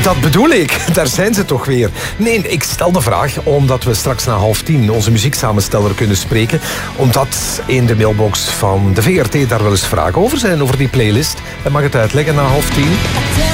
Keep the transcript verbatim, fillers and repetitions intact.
Dat bedoel ik, daar zijn ze toch weer. Nee, ik stel de vraag omdat we straks na half tien onze muzieksamensteller kunnen spreken. Omdat in de mailbox van de V R T daar wel eens vragen over zijn, over die playlist. Hij mag het uitleggen na half tien.